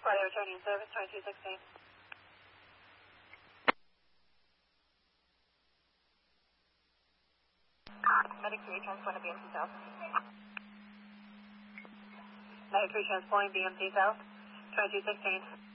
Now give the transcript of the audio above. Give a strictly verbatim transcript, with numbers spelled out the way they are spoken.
Party returning service, twenty-two sixteen. Medic three, transporting B M T South. Medic three, transporting B M T South, twenty-two sixteen.